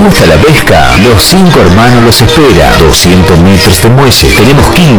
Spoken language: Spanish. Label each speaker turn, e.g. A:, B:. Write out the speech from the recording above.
A: gusta la pesca? Los 5 Hermanos los espera. 200 metros de muelle. Tenemos 15